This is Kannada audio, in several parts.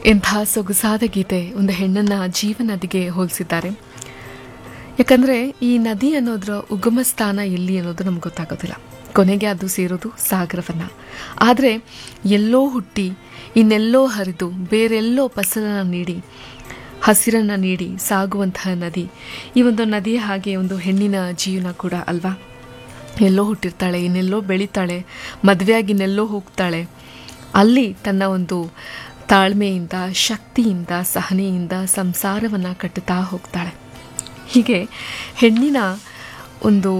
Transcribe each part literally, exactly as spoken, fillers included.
ಎಂಥ ಸೊಗಸಾದ ಗೀತೆ. ಒಂದು ಹೆಣ್ಣನ್ನು ಜೀವನದಿಗೆ ಹೋಲಿಸಿದ್ದಾರೆ. ಯಾಕಂದರೆ ಈ ನದಿ ಅನ್ನೋದ್ರ ಉಗಮ ಸ್ಥಾನ ಎಲ್ಲಿ ಅನ್ನೋದು ನಮ್ಗೆ ಗೊತ್ತಾಗೋದಿಲ್ಲ. ಕೊನೆಗೆ ಅದು ಸೇರೋದು ಸಾಗರವನ್ನು. ಆದರೆ ಎಲ್ಲೋ ಹುಟ್ಟಿ ಇನ್ನೆಲ್ಲೋ ಹರಿದು ಬೇರೆಲ್ಲೋ ಫಸಲನ್ನು ನೀಡಿ ಹಸಿರನ್ನು ನೀಡಿ ಸಾಗುವಂತಹ ನದಿ ಈ ಒಂದು ನದಿಯ ಹಾಗೆ ಒಂದು ಹೆಣ್ಣಿನ ಜೀವನ ಕೂಡ ಅಲ್ವಾ. ಎಲ್ಲೋ ಹುಟ್ಟಿರ್ತಾಳೆ, ಇನ್ನೆಲ್ಲೋ ಬೆಳೀತಾಳೆ, ಮದುವೆಯಾಗಿ ಇನ್ನೆಲ್ಲೋ ಹೋಗ್ತಾಳೆ. ಅಲ್ಲಿ ತನ್ನ ಒಂದು ತಾಳ್ಮೆಯಿಂದ, ಶಕ್ತಿಯಿಂದ, ಸಹನೆಯಿಂದ ಸಂಸಾರವನ್ನು ಕಟ್ಟುತ್ತಾ ಹೋಗ್ತಾಳೆ. ಹೀಗೆ ಹೆಣ್ಣಿನ ಒಂದು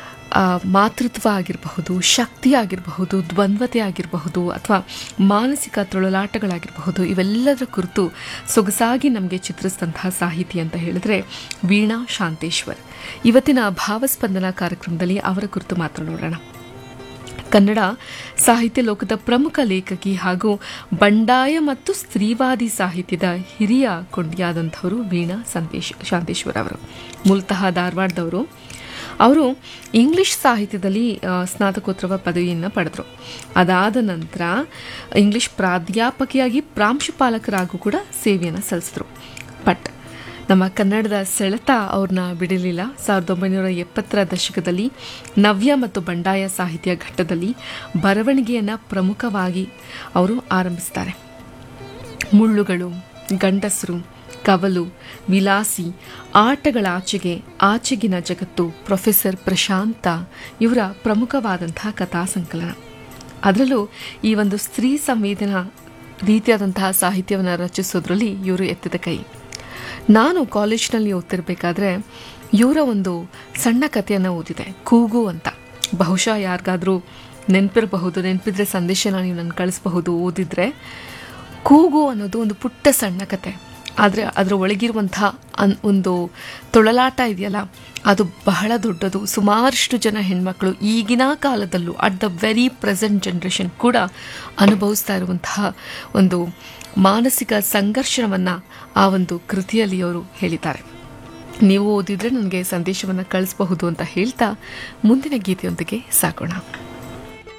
ಮಾತೃತ್ವ ಆಗಿರಬಹುದು, ಶಕ್ತಿ ಆಗಿರಬಹುದು, ದ್ವಂದ್ವತೆ ಆಗಿರಬಹುದು, ಅಥವಾ ಮಾನಸಿಕ ತೊಳಲಾಟಗಳಾಗಿರಬಹುದು, ಇವೆಲ್ಲದರ ಕುರಿತು ಸೊಗಸಾಗಿ ನಮಗೆ ಚಿತ್ರಿಸಿದಂತಹ ಸಾಹಿತಿ ಅಂತ ಹೇಳಿದ್ರೆ ವೀಣಾ ಶಾಂತೇಶ್ವರ್. ಇವತ್ತಿನ ಭಾವಸ್ಪಂದನ ಕಾರ್ಯಕ್ರಮದಲ್ಲಿ ಅವರ ಕುರಿತು ಮಾತನಾಡೋಣ. ಕನ್ನಡ ಸಾಹಿತ್ಯ ಲೋಕದ ಪ್ರಮುಖ ಲೇಖಕಿ ಹಾಗೂ ಬಂಡಾಯ ಮತ್ತು ಸ್ತ್ರೀವಾದಿ ಸಾಹಿತ್ಯದ ಹಿರಿಯ ಕೊಂಡಿಯಾದಂಥವರು ವೀಣಾ ಸಂತೇಶ್ ಶಾಂತೇಶ್ವರ್ ಅವರು. ಮೂಲತಃ ಧಾರವಾಡದವರು. ಅವರು ಇಂಗ್ಲಿಷ್ ಸಾಹಿತ್ಯದಲ್ಲಿ ಸ್ನಾತಕೋತ್ತರ ಪದವಿಯನ್ನು ಪಡೆದರು. ಅದಾದ ನಂತರ ಇಂಗ್ಲಿಷ್ ಪ್ರಾಧ್ಯಾಪಕಿಯಾಗಿ ಪ್ರಾಂಶುಪಾಲಕರಾಗೂ ಕೂಡ ಸೇವೆಯನ್ನು ಸಲ್ಲಿಸಿದ್ರು. ಬಟ್ ನಮ್ಮ ಕನ್ನಡದ ಸೆಳೆತ ಅವ್ರನ್ನ ಬಿಡಲಿಲ್ಲ. ಸಾವಿರದ ಒಂಬೈನೂರ ಎಪ್ಪತ್ತರ ದಶಕದಲ್ಲಿ ನವ್ಯ ಮತ್ತು ಬಂಡಾಯ ಸಾಹಿತ್ಯ ಘಟ್ಟದಲ್ಲಿ ಬರವಣಿಗೆಯನ್ನು ಪ್ರಮುಖವಾಗಿ ಅವರು ಆರಂಭಿಸ್ತಾರೆ. ಮುಳ್ಳುಗಳು, ಗಂಡಸರು, ಕವಲು, ವಿಲಾಸಿ, ಆಟಗಳ ಆಚೆಗೆ, ಆಚೆಗಿನ ಜಗತ್ತು, ಪ್ರೊಫೆಸರ್ ಪ್ರಶಾಂತ ಇವರ ಪ್ರಮುಖವಾದಂತಹ ಕಥಾ ಸಂಕಲನ. ಅದರಲ್ಲೂ ಈ ಒಂದು ಸ್ತ್ರೀ ಸಂವೇದನಾ ರೀತಿಯಾದಂತಹ ಸಾಹಿತ್ಯವನ್ನು ರಚಿಸೋದ್ರಲ್ಲಿ ಇವರು ಎತ್ತಿದ ಕೈ. ನಾನು ಕಾಲೇಜ್ನಲ್ಲಿ ಓದ್ತಿರ್ಬೇಕಾದ್ರೆ ಇವರ ಒಂದು ಸಣ್ಣ ಕಥೆಯನ್ನು ಓದಿದೆ, ಕೂಗು ಅಂತ. ಬಹುಶಃ ಯಾರಿಗಾದರೂ ನೆನಪಿರಬಹುದು, ನೆನಪಿದ್ರೆ ಸಂದೇಶನ ನೀವು ನನಗೆ ಕಳಿಸಬಹುದು. ಓದಿದ್ರೆ ಕೂಗು ಅನ್ನೋದು ಒಂದು ಪುಟ್ಟ ಸಣ್ಣ ಕತೆ, ಆದರೆ ಅದರ ಒಳಗಿರುವಂತಹ ಅನ್ ಒಂದು ತೊಳಲಾಟ ಇದೆಯಲ್ಲ, ಅದು ಬಹಳ ದೊಡ್ಡದು. ಸುಮಾರಷ್ಟು ಜನ ಹೆಣ್ಮಕ್ಳು ಈಗಿನ ಕಾಲದಲ್ಲೂ at the very present generation ಕೂಡ ಅನುಭವಿಸ್ತಾ ಇರುವಂತಹ ಒಂದು ಮಾನಸಿಕ ಸಂಘರ್ಷವನ್ನು ಆ ಒಂದು ಕೃತಿಯಲ್ಲಿ ಅವರು ಹೇಳಿದ್ದಾರೆ. ನೀವು ಓದಿದ್ರೆ ನನಗೆ ಸಂದೇಶವನ್ನು ಕಳಿಸಬಹುದು ಅಂತ ಹೇಳ್ತಾ ಮುಂದಿನ ಗೀತೆಯೊಂದಿಗೆ ಸಾಗೋಣ.